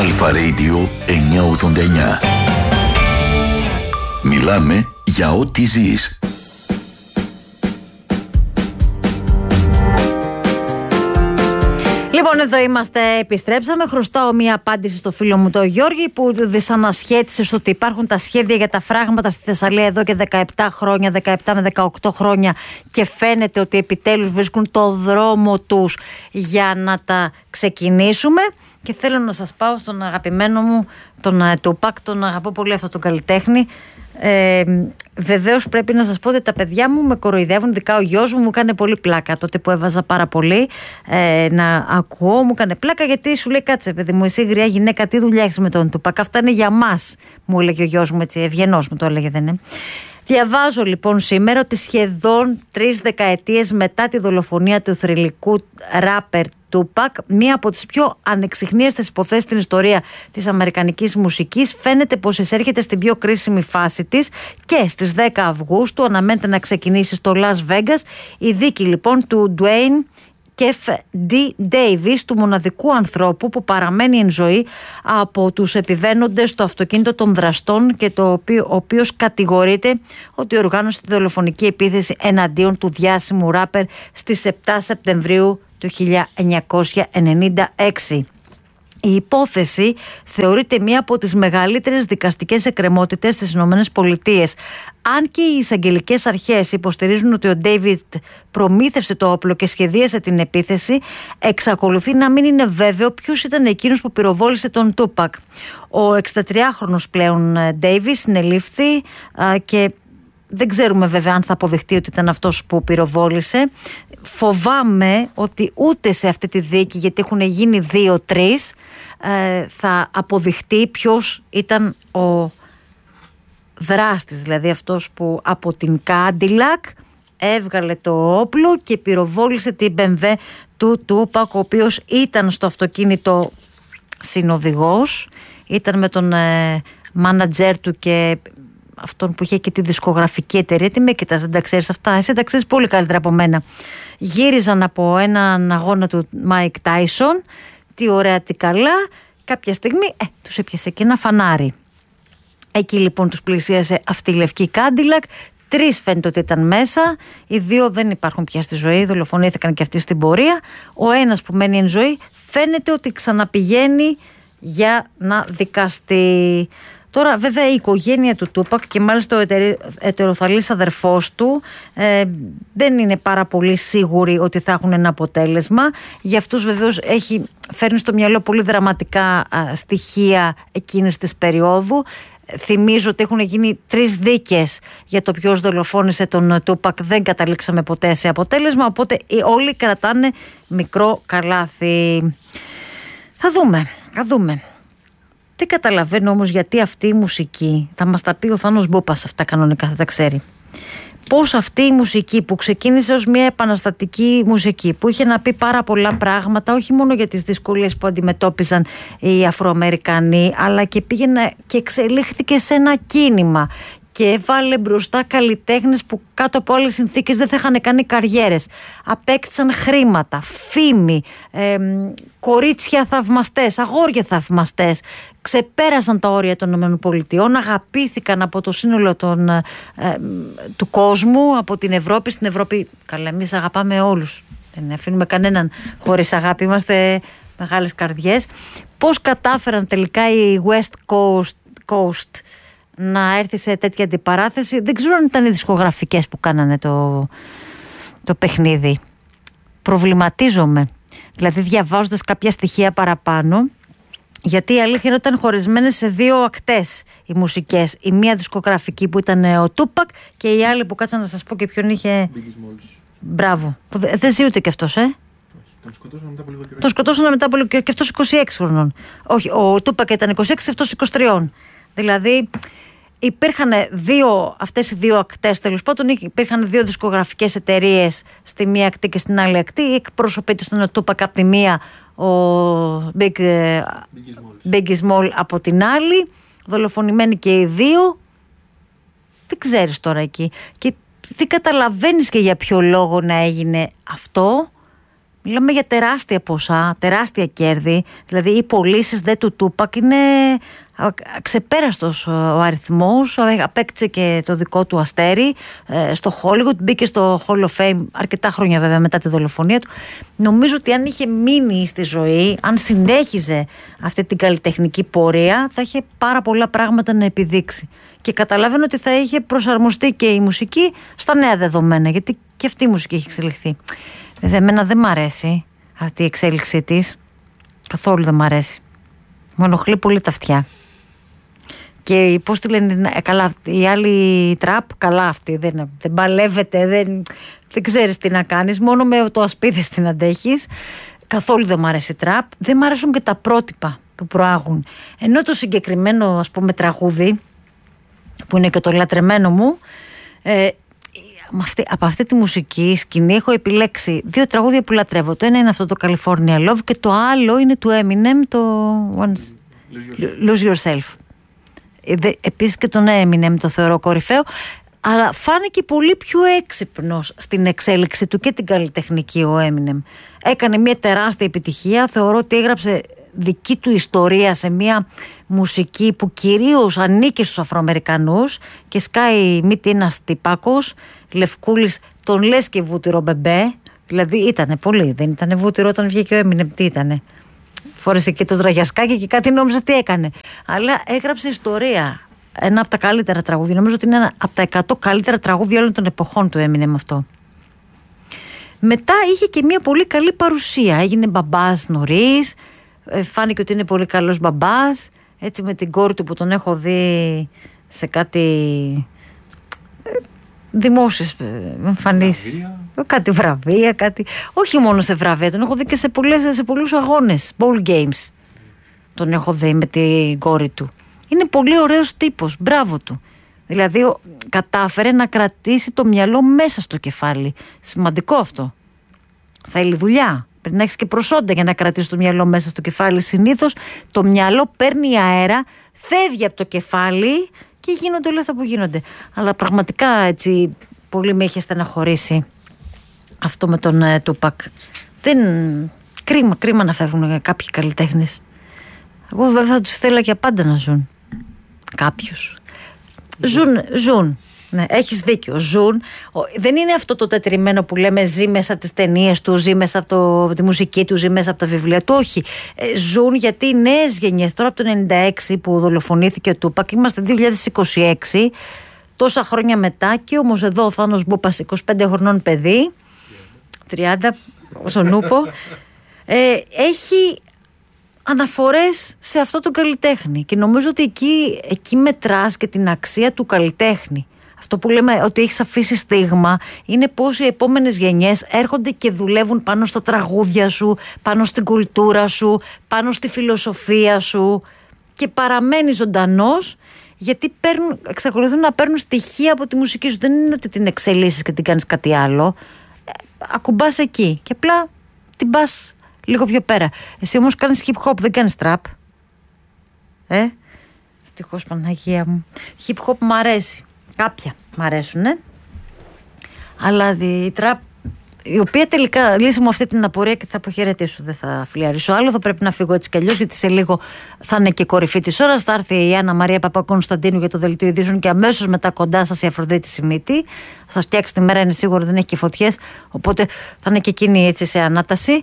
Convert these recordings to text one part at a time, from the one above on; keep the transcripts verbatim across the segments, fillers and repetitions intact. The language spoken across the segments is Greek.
Αλφα Radio εννιακόσια ογδόντα εννιά. Μιλάμε για ό,τι ζεις. Λοιπόν, εδώ είμαστε, επιστρέψαμε. Χρωστάω μία απάντηση στο φίλο μου τον Γιώργη, που δυσανασχέτισε στο ότι υπάρχουν τα σχέδια για τα φράγματα στη Θεσσαλία εδώ και δεκαεπτά χρόνια, δεκαεπτά με δεκαοκτώ χρόνια, και φαίνεται ότι επιτέλους βρίσκουν το δρόμο τους για να τα ξεκινήσουμε. Και θέλω να σας πάω στον αγαπημένο μου, τον Τούπακ, τον αγαπώ πολύ αυτόν τον καλλιτέχνη. Ε, βεβαίως πρέπει να σας πω ότι τα παιδιά μου με κοροϊδεύουν, ειδικά ο γιος μου μου έκανε πολύ πλάκα τότε που έβαζα πάρα πολύ ε, να ακούω, μου έκανε πλάκα, γιατί σου λέει κάτσε παιδί μου, εσύ γριά γυναίκα, τι δουλειά έχεις με τον Τούπακ, αυτά είναι για μας, μου έλεγε ο γιος μου, έτσι ευγενός μου το έλεγε, δεν είναι. Διαβάζω λοιπόν σήμερα ότι σχεδόν τρεις δεκαετίες μετά τη δολοφονία του θρυλικού ράπερ Τούπακ, μία από τις πιο ανεξιχνίαστες υποθέσεις στην ιστορία της αμερικανικής μουσικής, φαίνεται πως εισέρχεται στην πιο κρίσιμη φάση της, και στις δέκα Αυγούστου αναμένεται να ξεκινήσει στο Las Vegas η δίκη λοιπόν του Dwayne Kef D. Davis, του μοναδικού ανθρώπου που παραμένει εν ζωή από τους επιβαίνοντες στο αυτοκίνητο των δραστών, και το οποίο, ο οποίος κατηγορείται ότι οργάνωσε τη δολοφονική επίθεση εναντίον του διάσημου ράπερ στις επτά Σεπτεμβρίου του χίλια εννιακόσια ενενήντα έξι. Η υπόθεση θεωρείται μία από τις μεγαλύτερες δικαστικές εκκρεμότητες στις Ηνωμένες Πολιτείες. Αν και οι εισαγγελικές αρχές υποστηρίζουν ότι ο Ντέιβιτ προμήθευσε το όπλο και σχεδίασε την επίθεση, εξακολουθεί να μην είναι βέβαιο ποιος ήταν εκείνος που πυροβόλησε τον Τούπακ. Ο εξηντατριάχρονος πλέον Ντέιβις συνελήφθη και δεν ξέρουμε βέβαια αν θα αποδειχτεί ότι ήταν αυτός που πυροβόλησε. Φοβάμαι ότι ούτε σε αυτή τη δίκη, γιατί έχουν γίνει δύο-τρεις, θα αποδειχτεί ποιος ήταν ο δράστης, δηλαδή αυτός που από την Κάντιλακ έβγαλε το όπλο και πυροβόλησε την μπι εμ ντάμπλιου του Τούπακ, ο οποίος ήταν στο αυτοκίνητο συνοδηγός, ήταν με τον μάνατζερ του και αυτόν που είχε και τη δισκογραφική εταιρεία. Τι με κοιτάς, δεν τα ξέρεις αυτά? Εσύ τα ξέρεις πολύ καλύτερα από μένα. Γύριζαν από έναν αγώνα του Μάικ Τάισον, τι ωραία τι καλά, κάποια στιγμή ε, τους έπιασε και ένα φανάρι. Εκεί λοιπόν τους πλησίασε αυτή η λευκή Κάντιλακ. Τρεις φαίνεται ότι ήταν μέσα, οι δύο δεν υπάρχουν πια στη ζωή, δολοφονήθηκαν και αυτοί στην πορεία. Ο ένας που μένει εν ζωή φαίνεται ότι ξαναπηγαίνει για να δικαστεί. Τώρα βέβαια η οικογένεια του Τούπακ και μάλιστα ο ετεροθαλής αδερφός του ε, δεν είναι πάρα πολύ σίγουροι ότι θα έχουν ένα αποτέλεσμα. Για αυτούς βεβαίως έχει φέρνει στο μυαλό πολύ δραματικά α, στοιχεία εκείνης της περίοδου. Θυμίζω ότι έχουν γίνει τρεις δίκες για το ποιος δολοφόνησε τον Τούπακ, δεν καταλήξαμε ποτέ σε αποτέλεσμα, οπότε όλοι κρατάνε μικρό καλάθι. Θα δούμε, θα δούμε. Δεν καταλαβαίνω όμως γιατί αυτή η μουσική, θα μας τα πει ο Θάνος Μπούπας αυτά κανονικά, θα τα ξέρει. Πώς αυτή η μουσική που ξεκίνησε ως μια επαναστατική μουσική, που είχε να πει πάρα πολλά πράγματα, όχι μόνο για τις δυσκολίες που αντιμετώπιζαν οι Αφροαμερικανοί, αλλά και πήγαινε και εξελίχθηκε σε ένα κίνημα και έβαλε μπροστά καλλιτέχνες που κάτω από άλλες συνθήκες δεν θα είχαν κάνει καριέρες. Απέκτησαν χρήματα, φήμη, ε, κορίτσια θαυμαστές, αγόρια θαυμαστές. Ξεπέρασαν τα όρια των ΗΠΑ, αγαπήθηκαν από το σύνολο των, ε, του κόσμου, από την Ευρώπη. Στην Ευρώπη, καλά, εμείς αγαπάμε όλους. Δεν αφήνουμε κανέναν χωρίς αγάπη, είμαστε μεγάλες καρδιές. Πώς κατάφεραν τελικά οι West Coast, Coast να έρθει σε τέτοια αντιπαράθεση? Δεν ξέρω αν ήταν οι δισκογραφικές που κάνανε το, το παιχνίδι. Προβληματίζομαι. Δηλαδή διαβάζοντας κάποια στοιχεία παραπάνω, γιατί η αλήθεια είναι ότι ήταν χωρισμένες σε δύο ακτές οι μουσικές. Η μία δισκογραφική που ήταν ο Τούπακ και η άλλη που κάτσα να σας πω και ποιον είχε... Μπράβο. Που δεν δε ζει ούτε κι αυτός, ε. Τον σκοτώσανε μετά από λίγο καιρό. Τον σκοτώσανε μετά από λίγο καιρό και αυτός είκοσι έξι χρονών. Όχι, ο Τούπακ ήταν είκοσι έξι, αυτός είκοσι τρία. Δηλαδή υπήρχαν δύο, αυτές οι δύο ακτές, τέλος πάντων, υπήρχαν δύο δισκογραφικές εταιρείες στη μία ακτή και στην άλλη ακτή. Οι εκπρόσωποι του ήταν ο Τούπακ από τη μία, ο Big, Biggie Small από την άλλη, δολοφονημένοι και οι δύο. Δεν ξέρεις τώρα εκεί. Και δεν καταλαβαίνεις και για ποιο λόγο να έγινε αυτό. Μιλάμε για τεράστια ποσά, τεράστια κέρδη. Δηλαδή οι πωλήσεις δε του Τούπακ είναι ξεπέραστος ο αριθμός. Απέκτησε και το δικό του αστέρι στο Hollywood, μπήκε στο Hall of Fame αρκετά χρόνια βέβαια μετά τη δολοφονία του. Νομίζω ότι αν είχε μείνει στη ζωή, αν συνέχιζε αυτή την καλλιτεχνική πορεία, θα είχε πάρα πολλά πράγματα να επιδείξει. Και καταλαβαίνω ότι θα είχε προσαρμοστεί και η μουσική στα νέα δεδομένα, γιατί και αυτή η μουσική έχει εξελιχθεί. Βέβαια, εμένα δεν μ' αρέσει αυτή η εξέλιξή της. Καθόλου δεν μ' αρέσει. Μου ενοχλεί πολύ τα αυτιά. Και πώς τη λένε, καλά, η άλλη τραπ, καλά αυτή, δεν, δεν παλεύεται, δεν, δεν ξέρεις τι να κάνεις, μόνο με το ασπίδες την αντέχεις. Καθόλου δεν μ' αρέσει η τραπ. Δεν μ' αρέσουν και τα πρότυπα που προάγουν. Ενώ το συγκεκριμένο, ας πούμε, τραγούδι, που είναι και το λατρεμένο μου, ε, αυτή, από αυτή τη μουσική σκηνή έχω επιλέξει δύο τραγούδια που λατρεύω. Το ένα είναι αυτό το California Love και το άλλο είναι του Eminem, το Lose Yourself. Επίσης και τον Eminem το θεωρώ κορυφαίο, αλλά φάνηκε πολύ πιο έξυπνος στην εξέλιξη του και την καλλιτεχνική ο Eminem. Έκανε μια τεράστια επιτυχία, θεωρώ ότι έγραψε δική του ιστορία σε μια μουσική που κυρίως ανήκει στους Αφροαμερικανούς και σκάει μύτη ένας τυπάκος, λευκούλης, τον λες και βούτυρο μπεμπέ, δηλαδή ήτανε πολύ, δεν ήτανε βούτυρο όταν βγήκε ο Eminem, τι ήτανε, φόρεσε και το σδραγιασκάκι και κάτι νόμιζε τι έκανε, αλλά έγραψε ιστορία, ένα από τα καλύτερα τραγούδια, νομίζω ότι είναι ένα από τα εκατό καλύτερα τραγούδια όλων των εποχών του Eminem αυτό. Μετά είχε και μια πολύ καλή παρουσία, έγινε μπαμπάς νωρίς, φάνηκε ότι είναι πολύ καλός μπαμπάς, έτσι με την κόρη του που τον έχω δει σε κάτι δημόσιες εμφανίσεις, κάτι βραβεία, κάτι, όχι μόνο σε βραβεία, τον έχω δει και σε, πολλές, σε πολλούς αγώνες, ball games τον έχω δει με την κόρη του. Είναι πολύ ωραίος τύπος, μπράβο του. Δηλαδή κατάφερε να κρατήσει το μυαλό μέσα στο κεφάλι. Σημαντικό αυτό. Θέλει δουλειά. Πρέπει να έχεις και προσόντα για να κρατήσεις το μυαλό μέσα στο κεφάλι. Συνήθως το μυαλό παίρνει αέρα, φεύγει από το κεφάλι και γίνονται όλα αυτά που γίνονται. Αλλά πραγματικά έτσι πολύ με είχε στεναχωρήσει αυτό με τον ε, Τούπακ. Δεν... Κρίμα, κρίμα να φεύγουν κάποιοι καλλιτέχνες. Εγώ βέβαια θα τους θέλα για πάντα να ζουν. Κάποιους. Ζουν, ζουν. Ναι, έχεις δίκιο, ζουν. Δεν είναι αυτό το τετριμένο που λέμε ζει μέσα από τις ταινίες του, ζει μέσα από, το, από τη μουσική του, ζει μέσα από τα βιβλία του. Όχι. Ε, ζουν γιατί οι νέες γενιές, τώρα από το ενενήντα έξι που δολοφονήθηκε ο Τούπακ, είμαστε δύο χιλιάδες είκοσι έξι, τόσα χρόνια μετά, και όμως εδώ ο Θάνος Μπούπας, είκοσι πέντε χρονών παιδί, τριάντα, όσο νούπο, ε, έχει αναφορές σε αυτό το καλλιτέχνη και νομίζω ότι εκεί, εκεί μετράς και την αξία του καλλιτέχνη. Αυτό που λέμε ότι έχεις αφήσει στίγμα είναι πως οι επόμενες γενιές έρχονται και δουλεύουν πάνω στα τραγούδια σου, πάνω στην κουλτούρα σου, πάνω στη φιλοσοφία σου και παραμένει ζωντανός γιατί παίρνουν, εξακολουθούν να παίρνουν στοιχεία από τη μουσική σου. Δεν είναι ότι την εξελίσσεις και την κάνεις κάτι άλλο. Ακουμπάς εκεί και απλά την πας λίγο πιο πέρα. Εσύ όμως κάνεις hip hop, δεν κάνεις trap. Ε, ευτυχώς Παναγία μου. Hip hop μ' αρέσει. Κάποια μ' αρέσουνε. Αλλά η trap, η οποία τελικά λύσει μου αυτή την απορία και θα αποχαιρετήσω, δεν θα φιλιαρίσω άλλο. Θα πρέπει να φύγω έτσι κι αλλιώς, γιατί σε λίγο θα είναι και κορυφή της ώρας. Θα έρθει η Άννα Μαρία Παπακωνσταντίνου για το δελτίο ειδήσεων και αμέσως μετά κοντά σας η Αφροδίτη Σιμίτη. Θα σας φτιάξει τη μέρα, είναι σίγουρο, δεν έχει και φωτιές. Οπότε θα είναι και εκείνη έτσι σε ανάταση.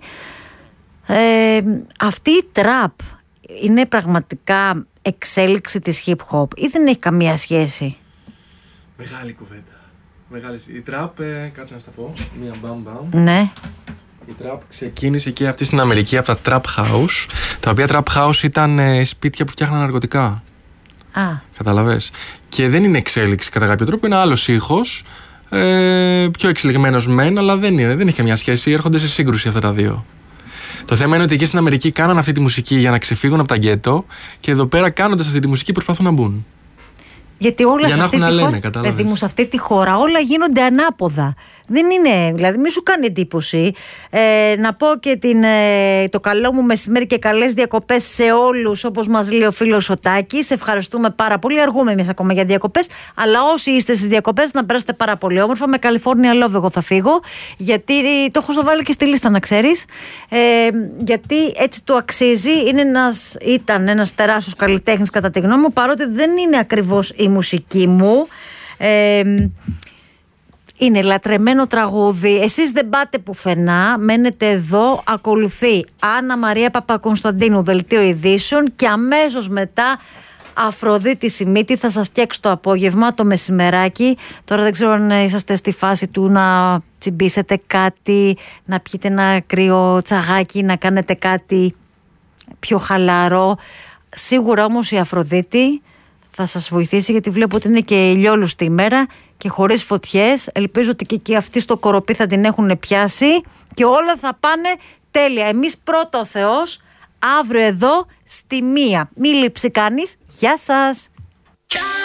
Ε, αυτή η τραπ είναι πραγματικά εξέλιξη της hip hop ή δεν έχει καμία σχέση? Μεγάλη κουβέντα. Μεγάλη. Η τραπ, ε, κάτσε να στα πω, μία μπαμ μπαμ. Ναι. Η τραπ ξεκίνησε και αυτή στην Αμερική από τα trap house, τα οποία trap house ήταν ε, σπίτια που φτιάχναν ναρκωτικά. Α. Καταλαβες. Και δεν είναι εξέλιξη κατά κάποιο τρόπο, είναι άλλος ήχος, ε, πιο εξελιγμένος μεν, αλλά δεν είναι, δεν έχει καμιά σχέση, έρχονται σε σύγκρουση αυτά τα δύο. Το θέμα είναι ότι εκεί στην Αμερική κάναν αυτή τη μουσική για να ξεφύγουν από τα γκέτο και εδώ πέρα κάνοντας αυτή τη μουσική προσπαθούν να μπουν. Γιατί όλα για σε να αυτή έχουν τη να χώρα, λένε, παιδί μου, σε αυτή τη χώρα όλα γίνονται ανάποδα. Δεν είναι, δηλαδή μη σου κάνει εντύπωση. Ε, να πω και την, ε, το καλό μου μεσημέρι και καλές διακοπές σε όλους, όπως μας λέει ο φίλος ο Τάκης. Ευχαριστούμε πάρα πολύ. Αργούμε εμείς ακόμα για διακοπές, αλλά όσοι είστε στις διακοπές να περάσετε πάρα πολύ όμορφα. Με California Love εγώ θα φύγω, γιατί το έχω βάλει και στη λίστα να ξέρεις, ε, γιατί έτσι του αξίζει. Είναι ένας, ήταν ένας τεράστιος καλλιτέχνης κατά τη γνώμη μου, παρότι δεν είναι ακριβώς η μουσική μου. Ε, είναι λατρεμένο τραγούδι. Εσείς δεν πάτε πουθενά, μένετε εδώ. Ακολουθεί Άννα Μαρία Παπακωνσταντίνου, δελτίο ειδήσεων, και αμέσως μετά Αφροδίτη Σιμίτη θα σας φτιάξει το απόγευμα, το μεσημεράκι. Τώρα δεν ξέρω αν είσαστε στη φάση του να τσιμπήσετε κάτι, να πιείτε ένα κρύο τσαγάκι, να κάνετε κάτι πιο χαλαρό. Σίγουρα όμως η Αφροδίτη θα σας βοηθήσει, γιατί βλέπω ότι είναι και ηλιόλουστη ημέρα και χωρίς φωτιές. Ελπίζω ότι και, και αυτοί στο Κοροπή θα την έχουν πιάσει και όλα θα πάνε τέλεια. Εμείς πρώτο ο Θεός, αύριο εδώ στη μία. Μη λείψει κανείς. Γεια σας.